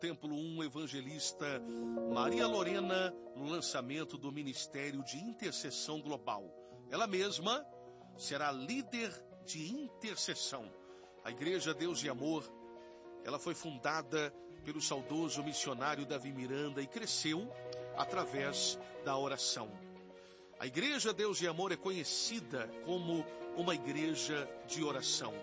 Templo 1, evangelista Maria Lorena, no lançamento do Ministério de Intercessão Global. Ela mesma será líder de intercessão. A Igreja Deus e Amor, ela foi fundada pelo saudoso missionário Davi Miranda e cresceu através da oração. A Igreja Deus e Amor é conhecida como uma igreja de oração.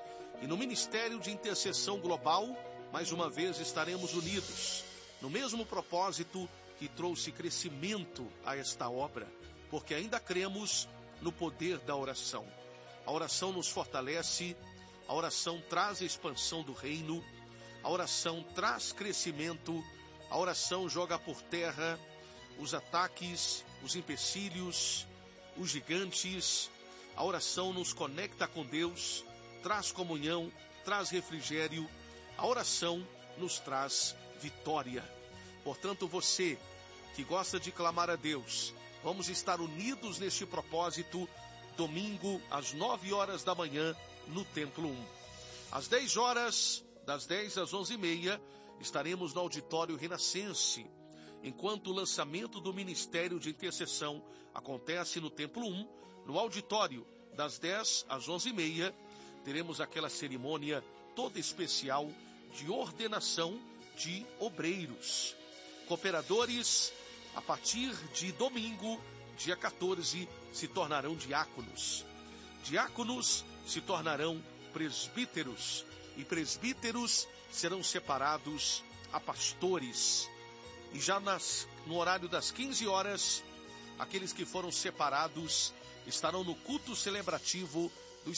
E no Ministério de Intercessão Global, mais uma vez estaremos unidos, no mesmo propósito que trouxe crescimento a esta obra, porque ainda cremos no poder da oração. A oração nos fortalece, a oração traz expansão do reino, a oração traz crescimento, a oração joga por terra os ataques, os empecilhos, os gigantes. A oração nos conecta com Deus, traz comunhão, traz refrigério. A oração nos traz vitória. Portanto, você que gosta de clamar a Deus, vamos estar unidos neste propósito, domingo, às 9 horas da manhã, no Templo 1. Às 10 horas, das 10 às 11h30, estaremos no Auditório Renascense, enquanto o lançamento do Ministério de Intercessão acontece no Templo 1, no auditório, das 10 às 11h30, teremos aquela cerimônia toda especial de ordenação de obreiros. Cooperadores, a partir de domingo, dia 14, se tornarão diáconos. Diáconos se tornarão presbíteros, e presbíteros serão separados a pastores. E já no horário das 15 horas, aqueles que foram separados estarão no culto celebrativo dos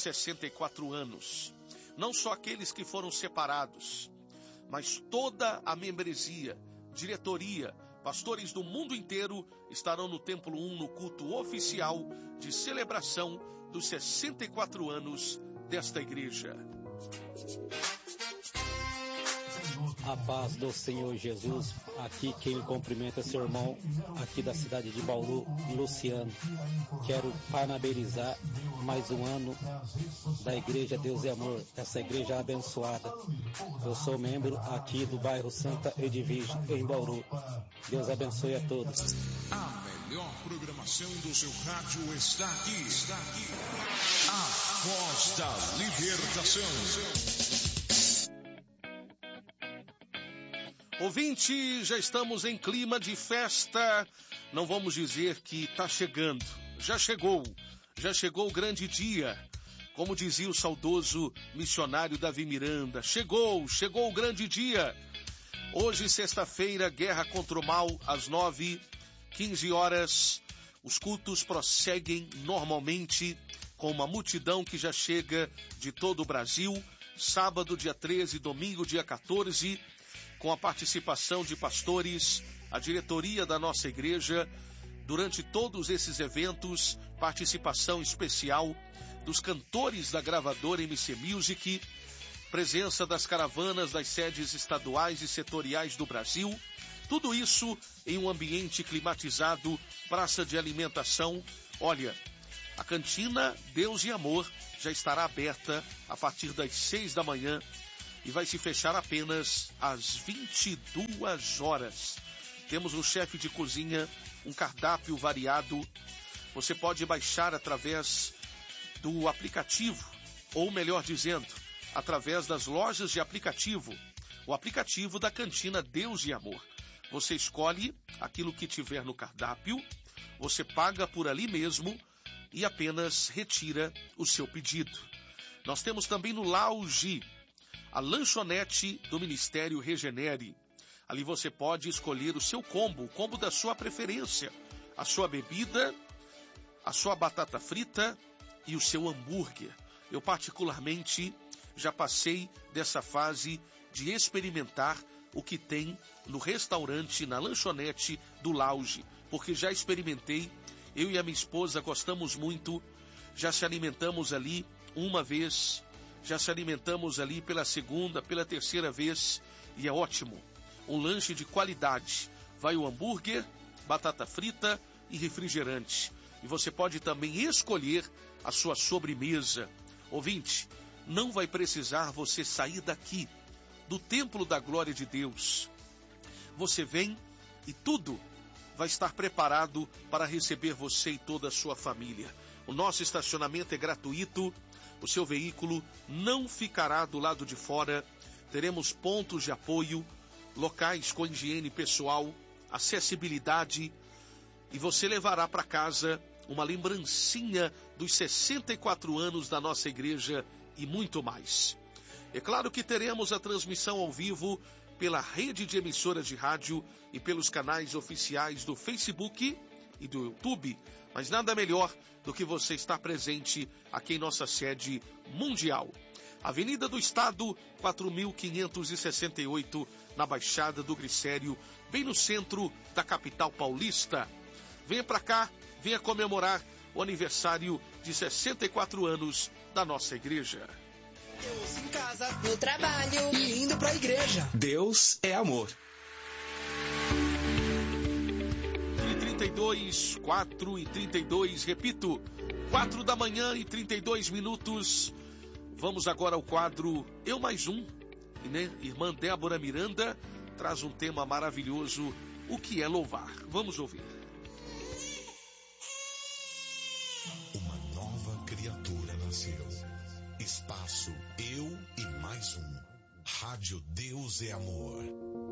64 anos. Não só aqueles que foram separados, mas toda a membresia, diretoria, pastores do mundo inteiro estarão no Templo 1 no culto oficial de celebração dos 64 anos desta igreja. A paz do Senhor Jesus. Aqui quem me cumprimenta é seu irmão aqui da cidade de Bauru, Luciano. Quero parabenizar mais um ano da Igreja Deus e Amor, essa igreja abençoada. Eu sou membro aqui do bairro Santa Edvige, em Bauru. Deus abençoe a todos. A melhor programação do seu rádio está aqui. A Voz da Libertação. Ouvinte, já estamos em clima de festa. Não vamos dizer que está chegando. Já chegou o grande dia. Como dizia o saudoso missionário Davi Miranda, chegou o grande dia. Hoje, sexta-feira, guerra contra o mal, às 9h15. Os cultos prosseguem normalmente, com uma multidão que já chega de todo o Brasil. Sábado, dia 13, domingo, dia 14, com a participação de pastores, a diretoria da nossa igreja. Durante todos esses eventos, participação especial dos cantores da gravadora MC Music, presença das caravanas das sedes estaduais e setoriais do Brasil. Tudo isso em um ambiente climatizado, praça de alimentação. Olha, a cantina Deus e Amor já estará aberta a partir das 6 da manhã e vai se fechar apenas às 22 horas. Temos no chefe de cozinha um cardápio variado. Você pode baixar através do aplicativo, ou melhor dizendo, através das lojas de aplicativo, o aplicativo da cantina Deus e Amor. Você escolhe aquilo que tiver no cardápio, você paga por ali mesmo e apenas retira o seu pedido. Nós temos também no Lounge a lanchonete do Ministério Regenere. Ali você pode escolher o seu combo, o combo da sua preferência, a sua bebida, a sua batata frita e o seu hambúrguer. Eu particularmente já passei dessa fase de experimentar o que tem no restaurante, na lanchonete do Lounge, porque já experimentei, eu e a minha esposa gostamos muito, já se alimentamos ali uma vez, já se alimentamos ali pela segunda, pela terceira vez, e é ótimo. Um lanche de qualidade. Vai o hambúrguer, batata frita e refrigerante. E você pode também escolher a sua sobremesa. Ouvinte, não vai precisar você sair daqui, do Templo da Glória de Deus. você vem e tudo vai estar preparado para receber você e toda a sua família. O nosso estacionamento é gratuito, o seu veículo não ficará do lado de fora, teremos pontos de apoio, locais com higiene pessoal, acessibilidade, e você levará para casa uma lembrancinha dos 64 anos da nossa igreja e muito mais. É claro que teremos a transmissão ao vivo pela rede de emissoras de rádio e pelos canais oficiais do Facebook e do YouTube, mas nada melhor do que você estar presente aqui em nossa sede mundial. Avenida do Estado, 4.568, na Baixada do Glicério, bem no centro da capital paulista. Venha para cá, venha comemorar o aniversário de 64 anos da nossa igreja. Deus em casa, no trabalho e indo para a igreja. Deus é amor. 4:32, repito, 4 da manhã e 32 minutos. Vamos agora ao quadro Eu Mais Um. Irmã Débora Miranda traz um tema maravilhoso, o que é louvar. Vamos ouvir. Uma nova criatura nasceu. Espaço Eu e Mais Um. Rádio Deus é Amor.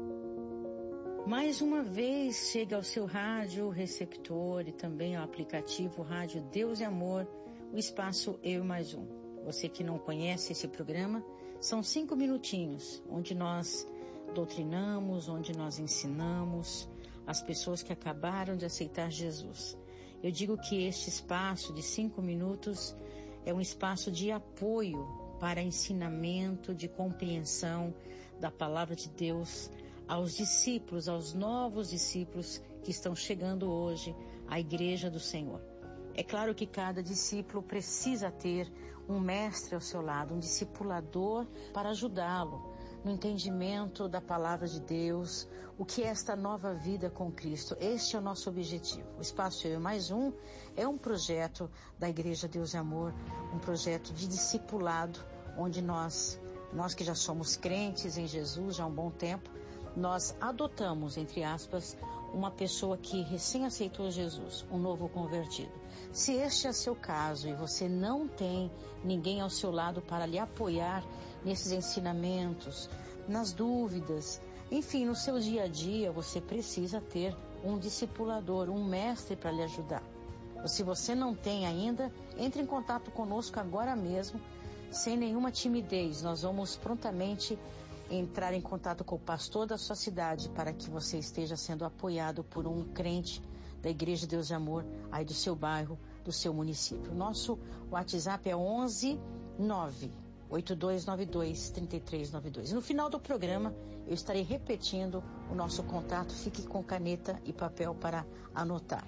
Mais uma vez chega ao seu rádio receptor e também ao aplicativo Rádio Deus é Amor, o espaço Eu e Mais Um. Você que não conhece esse programa, são 5 minutinhos, onde nós doutrinamos, onde nós ensinamos as pessoas que acabaram de aceitar Jesus. Eu digo que este espaço de 5 minutos é um espaço de apoio para ensinamento, de compreensão da palavra de Deus aos discípulos, aos novos discípulos que estão chegando hoje à igreja do Senhor. É claro que cada discípulo precisa ter um mestre ao seu lado, um discipulador para ajudá-lo no entendimento da palavra de Deus, o que é esta nova vida com Cristo. Este é o nosso objetivo. O Espaço Eu e Mais Um é um projeto da Igreja Deus é Amor, um projeto de discipulado, onde nós que já somos crentes em Jesus já há um bom tempo, nós adotamos, entre aspas, uma pessoa que recém aceitou Jesus, um novo convertido. Se este é seu caso e você não tem ninguém ao seu lado para lhe apoiar nesses ensinamentos, nas dúvidas, enfim, no seu dia a dia, você precisa ter um discipulador, um mestre para lhe ajudar. Se você não tem ainda, entre em contato conosco agora mesmo, sem nenhuma timidez. Nós vamos prontamente entrar em contato com o pastor da sua cidade para que você esteja sendo apoiado por um crente da Igreja Deus de Amor, aí do seu bairro, do seu município. Nosso WhatsApp é 11-98292-3392. No final do programa, eu estarei repetindo o nosso contato. Fique com caneta e papel para anotar.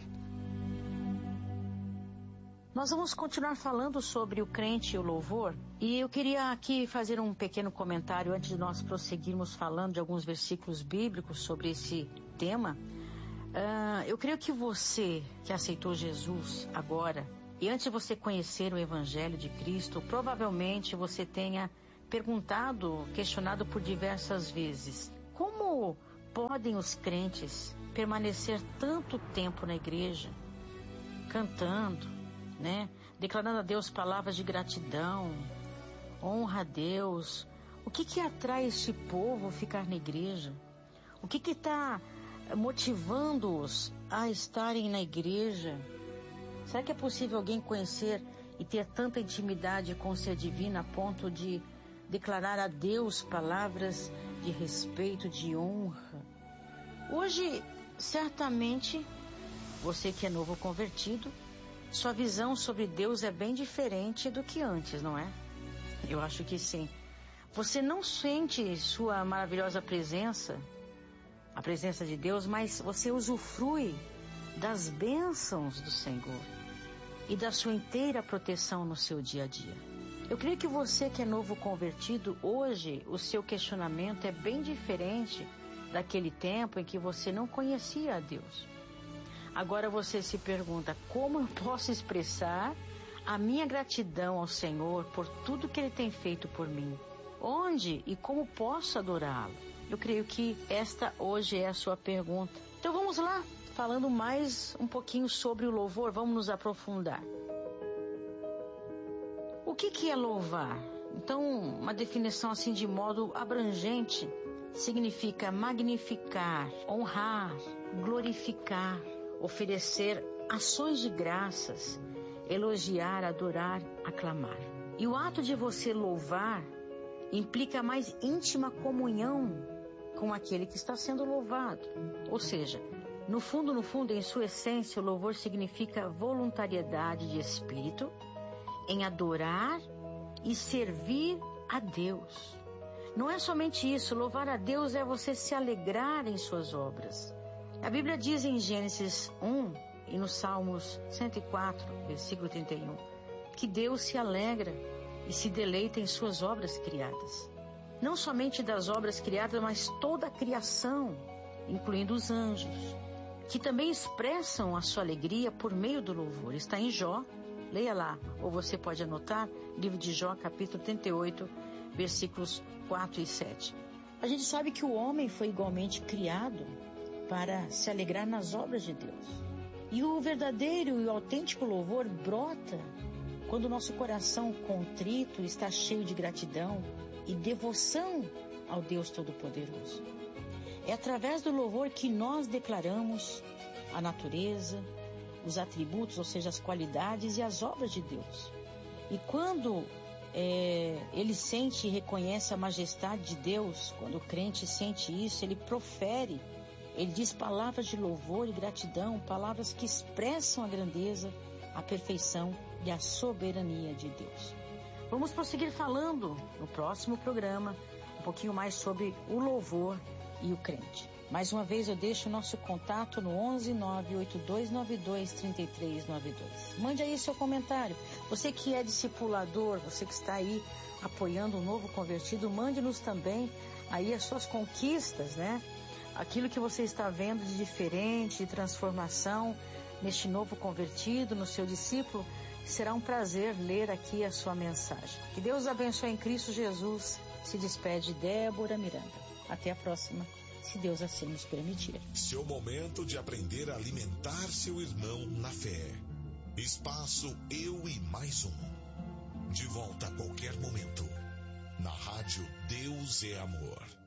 Nós vamos continuar falando sobre o crente e o louvor, e eu queria aqui fazer um pequeno comentário antes de nós prosseguirmos falando de alguns versículos bíblicos sobre esse tema. Eu creio que você que aceitou Jesus agora, e antes de você conhecer o Evangelho de Cristo, provavelmente você tenha questionado por diversas vezes, como podem os crentes permanecer tanto tempo na igreja, cantando, declarando a Deus palavras de gratidão, honra a Deus? O que atrai este povo a ficar na igreja? O que está motivando-os a estarem na igreja? Será que é possível alguém conhecer e ter tanta intimidade com o ser divino a ponto de declarar a Deus palavras de respeito, de honra? Hoje, certamente, você que é novo convertido, sua visão sobre Deus é bem diferente do que antes, não é? Eu acho que sim. Você não sente sua maravilhosa presença, a presença de Deus, mas você usufrui das bênçãos do Senhor e da sua inteira proteção no seu dia a dia. Eu creio que você que é novo convertido, hoje o seu questionamento é bem diferente daquele tempo em que você não conhecia a Deus. Agora você se pergunta, como eu posso expressar a minha gratidão ao Senhor por tudo que Ele tem feito por mim? Onde e como posso adorá-lo? Eu creio que esta hoje é a sua pergunta. Então vamos lá, falando mais um pouquinho sobre o louvor, vamos nos aprofundar. O que é louvar? Então, uma definição assim de modo abrangente significa magnificar, honrar, glorificar, oferecer ações de graças, elogiar, adorar, aclamar. E o ato de você louvar implica mais íntima comunhão com aquele que está sendo louvado. Ou seja, no fundo, em sua essência, o louvor significa voluntariedade de espírito em adorar e servir a Deus. Não é somente isso, louvar a Deus é você se alegrar em suas obras. A Bíblia diz em Gênesis 1 e nos Salmos 104, versículo 31, que Deus se alegra e se deleita em suas obras criadas. Não somente das obras criadas, mas toda a criação, incluindo os anjos, que também expressam a sua alegria por meio do louvor. Está em Jó, leia lá, ou você pode anotar, livro de Jó, capítulo 38, versículos 4 e 7. A gente sabe que o homem foi igualmente criado para se alegrar nas obras de Deus. E o verdadeiro e o autêntico louvor brota quando o nosso coração contrito está cheio de gratidão e devoção ao Deus Todo-Poderoso. É através do louvor que nós declaramos a natureza, os atributos, ou seja, as qualidades e as obras de Deus. E quando ele sente e reconhece a majestade de Deus, quando o crente sente isso, ele profere, ele diz palavras de louvor e gratidão, palavras que expressam a grandeza, a perfeição e a soberania de Deus. Vamos prosseguir falando no próximo programa um pouquinho mais sobre o louvor e o crente. Mais uma vez eu deixo o nosso contato no 11 98292 3392. Mande aí seu comentário. Você que é discipulador, você que está aí apoiando um novo convertido, mande-nos também aí as suas conquistas, né? Aquilo que você está vendo de diferente, de transformação neste novo convertido, no seu discípulo. Será um prazer ler aqui a sua mensagem. Que Deus abençoe em Cristo Jesus. Se despede Débora Miranda. Até a próxima, se Deus assim nos permitir. Seu momento de aprender a alimentar seu irmão na fé. Espaço Eu e Mais Um. De volta a qualquer momento. Na rádio Deus é Amor.